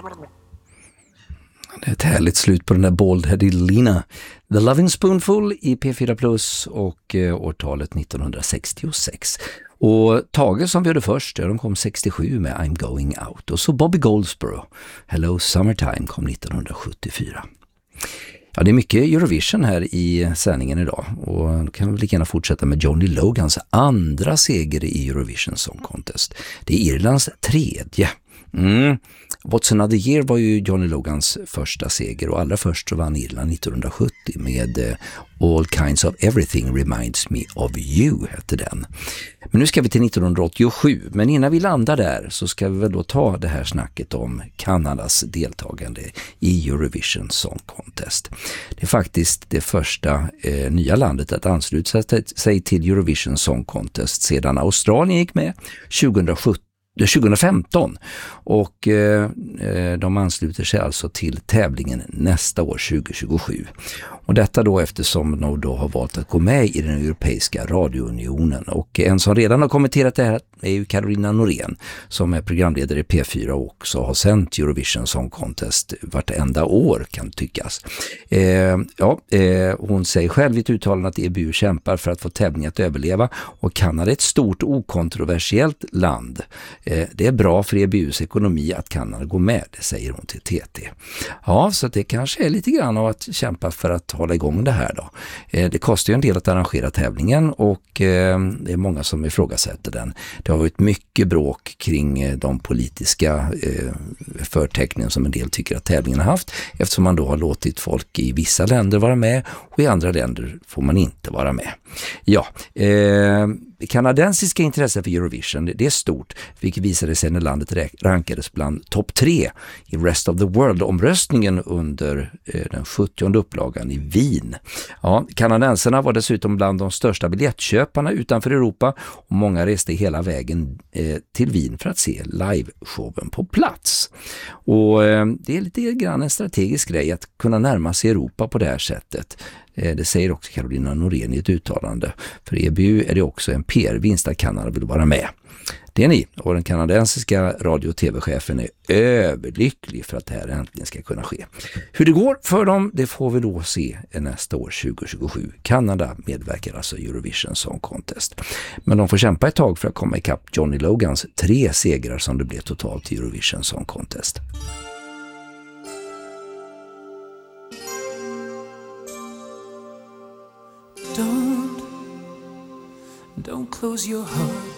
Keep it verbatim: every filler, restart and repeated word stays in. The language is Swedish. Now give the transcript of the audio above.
Det är ett härligt slut på den där Bald-headed Lina. The Loving Spoonful i P fyra Plus och eh, årtalet nittonhundrasextiosex. Och Tage som vi hörde först, de kom sextiosju med I'm Going Out. Och så Bobby Goldsboro, Hello Summertime, kom nittonhundrasjuttiofyra. Ja, det är mycket Eurovision här i sändningen idag. Och då kan vi lika gärna fortsätta med Johnny Logans andra seger i Eurovision Song Contest. Det är Irlands tredje. Mm. What's Another Year var ju Johnny Logans första seger, och allra först så vann Irland nittonhundrasjuttio med eh, All Kinds of Everything Reminds Me of You, hette den. Men nu ska vi till nittonhundraåttiosju, men innan vi landar där så ska vi väl då ta det här snacket om Kanadas deltagande i Eurovision Song Contest. Det är faktiskt det första eh, nya landet att ansluta sig till Eurovision Song Contest sedan Australien gick med tjugosjutton. tjugofemton, och eh, de ansluter sig alltså till tävlingen nästa år tjugohundratjugosju. Och detta då eftersom de då har valt att gå med i den europeiska radiounionen. Och en som redan har kommenterat det här är ju Carolina Norén, som är programledare i P fyra och också har sänt Eurovision Song Contest vartenda år, kan tyckas. Eh, ja, eh, hon säger själv i ett uttalande att E B U kämpar för att få tävlingen att överleva, och Kanada är ett stort okontroversiellt land. Eh, det är bra för E B U:s ekonomi att Kanada går med, det säger hon till T T. Ja, så det kanske är lite grann av att kämpa för att hålla igång det här då. Eh, det kostar ju en del att arrangera tävlingen, och eh, det är många som ifrågasätter den. Det har varit mycket bråk kring eh, de politiska eh, förtecknen som en del tycker att tävlingen har haft, eftersom man då har låtit folk i vissa länder vara med och i andra länder får man inte vara med. Ja, eh, kanadensiska intressen för Eurovision, det är stort, vilket visade sig när landet rankades bland topp tre i Rest of the World-omröstningen under eh, den sjuttionde upplagan i Wien. Ja, kanadensarna var dessutom bland de största biljettköparna utanför Europa, och många reste hela vägen eh, till Wien för att se liveshowen på plats. Och eh, det är lite grann en strategisk grej att kunna närma sig Europa på det här sättet. Det säger också Carolina Norén i ett uttalande. För E B U är det också en P R-vinst att Kanada vill vara med. Det är ni, och den kanadensiska radio- och tv-chefen är överlycklig för att det här äntligen ska kunna ske. Hur det går för dem, det får vi då se nästa år tjugohundratjugosju. Kanada medverkar alltså i Eurovision Song Contest. Men de får kämpa ett tag för att komma ikapp Johnny Logans tre segrar som det blev totalt i Eurovision Song Contest. Don't, don't close your heart